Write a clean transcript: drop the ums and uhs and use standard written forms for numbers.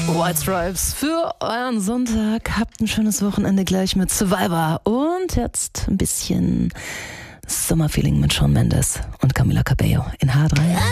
White Stripes für euren Sonntag. Habt ein schönes Wochenende gleich mit Survivor. Und jetzt ein bisschen Sommerfeeling mit Shawn Mendes und Camila Cabello in H3.